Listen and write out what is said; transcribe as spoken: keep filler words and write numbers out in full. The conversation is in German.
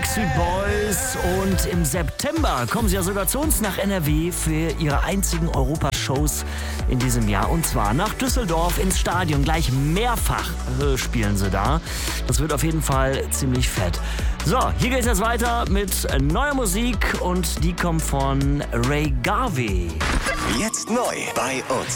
Backstreet Boys und im September kommen sie ja sogar zu uns nach N R W für ihre einzigen Europashows in diesem Jahr. Und zwar nach Düsseldorf ins Stadion. Gleich mehrfach äh, spielen sie da. Das wird auf jeden Fall ziemlich fett. So, hier geht es jetzt weiter mit neuer Musik und die kommt von Ray Garvey. Jetzt neu bei uns.